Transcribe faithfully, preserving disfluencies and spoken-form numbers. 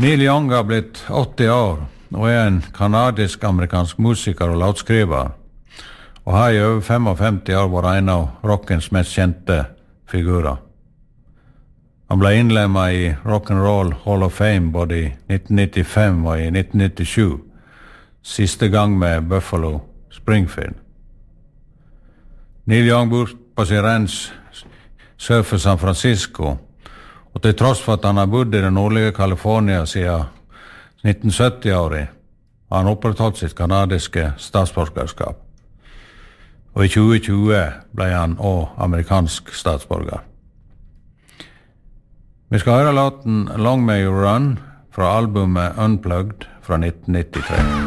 Neil Young har blitt åtti år og er en kanadisk-amerikansk musiker og låtskriver, og har i over femogfemti år vært en av rockens mest kjente figurer. Han ble innlemmet i Rock'n'Roll Hall of Fame både i nitten nittifem og i nitten nittisju, siste gang med Buffalo Springfield. Neil Young bor på sin ranch sør for San Francisco, og til tross for at han har bodd i det nordlige California siden nitten sytti-året, har han opprettholdt sitt kanadiske statsborgerskap. Og i tjue tjue ble han også amerikansk statsborger. Vi skal høre låten Long May You Run fra albumet Unplugged fra nitten nittitre.